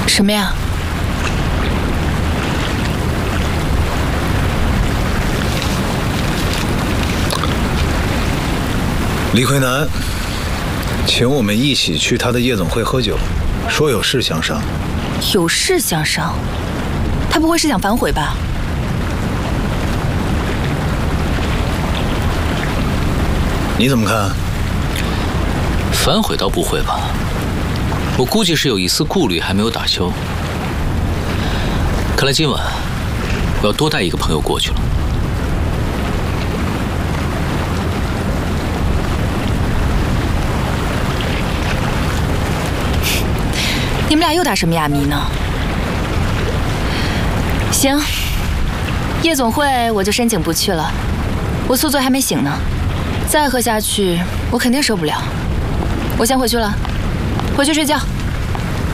什么呀？ 李奎南请我们一起去他的夜总会喝酒，说有事相商。 有事相商？他不会是想反悔吧？ 你怎么看？ 反悔倒不会吧，我估计是有一丝顾虑还没有打消。看来今晚我要多带一个朋友过去了。 你们俩又打什么哑谜呢？行，夜总会我就申请不去了，我宿醉还没醒呢，再喝下去我肯定受不了。我先回去了，回去睡觉。